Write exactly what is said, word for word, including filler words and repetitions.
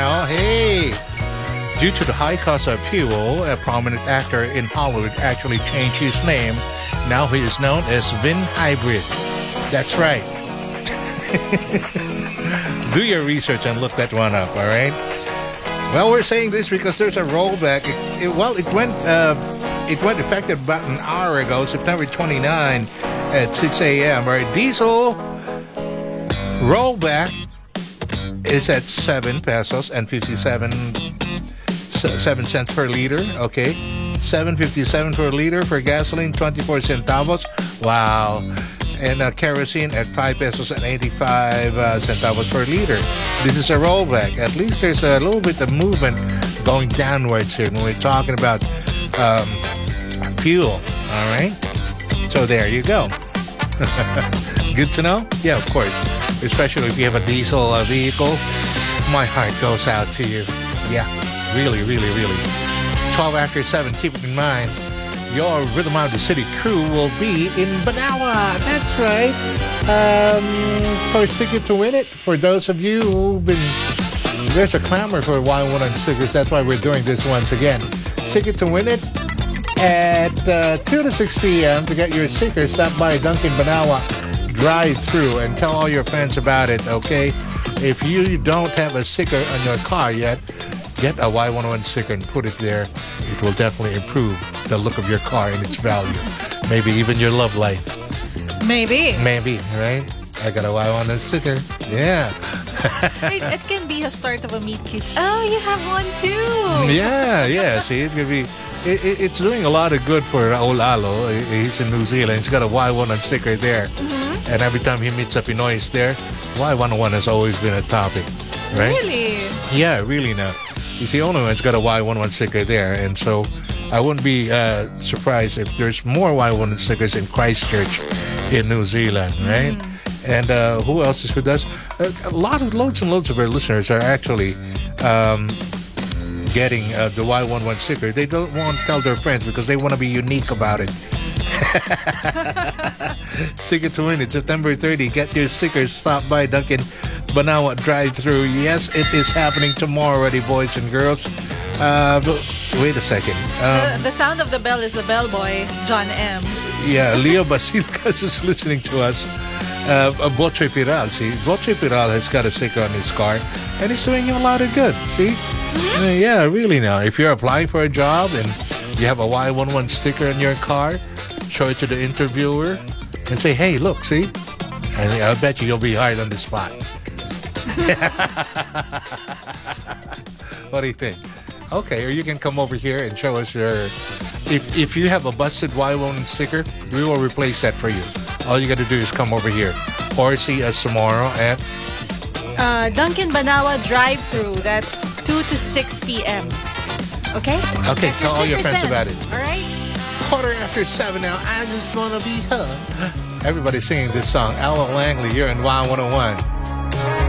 now. Hey! Due to the high cost of fuel, a prominent actor in Hollywood actually changed his name. Now he is known as Vin Hybrid. That's right. Do your research and look that one up, all right? Well, we're saying this because there's a rollback. It, it, well, it went uh, it went effective about an hour ago, September twenty-ninth at six a.m. All right, diesel rollback is at seven pesos and fifty-seven seven cents per liter. Okay, seven fifty-seven per liter for gasoline, twenty-four centavos. Wow. And uh, kerosene at five pesos and eighty-five uh, centavos per liter. This is a rollback. At least there's a little bit of movement going downwards here when we're talking about um, fuel. All right. So there you go. Good to know? Yeah, of course. Especially if you have a diesel uh, vehicle. My heart goes out to you. Yeah. Really, really, really. twelve after seven, keep it in mind. Your Rhythm of the City crew will be in Banawa. That's right. Um, for Ticket to Win It, for those of you who've been... There's a clamor for Y one hundred stickers. That's why we're doing this once again. Ticket to Win It at uh, two to six p.m. to get your sticker. Stop by Dunkin' Banawa drive-through and tell all your friends about it, okay? If you don't have a sticker on your car yet, get a Y one oh one sticker and put it there. It will definitely improve the look of your car and its value. Maybe even your love life. Maybe. Maybe, right? I got a Y one oh one sticker. Yeah. it, it can be a start of a meet cute. Oh, you have one too. Yeah, yeah. See, it could be... It, it, it's doing a lot of good for Raul Alo. He's in New Zealand. He's got a Y one oh one sticker there. Mm-hmm. And every time he meets a Pinoys there, Y one oh one has always been a topic. Right? Really? Yeah, really now. He's the only one that's got a Y one oh one sticker there. And so I wouldn't be uh, surprised if there's more Y one oh one stickers in Christchurch in New Zealand, right? Mm. And uh, who else is with us? A, a lot of, loads and loads of our listeners are actually um, getting uh, the Y one oh one sticker. They don't want to tell their friends because they want to be unique about it. Ticket to Win It, September thirtieth. Get your stickers. Stop by Dunkin' Banawa drive-through. Yes, it is happening tomorrow already, boys and girls. Uh, but wait a second. Um, the, the sound of the bell is the bellboy, John M. Yeah, Leo Basilcas is listening to us. Uh, Boche Piral, see? Boche Piral has got a sticker on his car, and it's doing him a lot of good, see? Mm-hmm. Uh, yeah, really now. If you're applying for a job and you have a Y one oh one sticker in your car, show it to the interviewer and say, hey, look, see? And I bet you you'll be hired on the spot. What do you think? Okay, or you can come over here and show us your... If if you have a busted Y one oh one sticker, we will replace that for you. All you got to do is come over here. Or see us tomorrow at... Uh, Dunkin' Banawa drive-thru. That's two to six p.m. Okay? Okay, tell all your friends then. about it. All right? Quarter after seven now. I just want to be her. Everybody's singing this song. Alan Langley, you're in Y one oh one.